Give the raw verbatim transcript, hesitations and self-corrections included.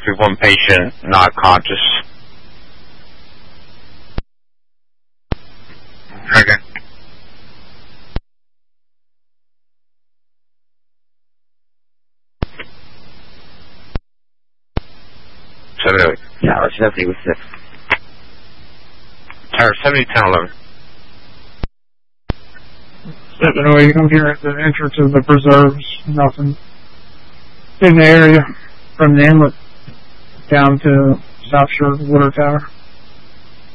three one patient, not conscious. Okay. seventy. Tower seventy with six. Tower seventy, ten eleven. Stepping away, I'm here at the entrance of the preserves. Nothing in the area from the inlet down to South Shore Water Tower.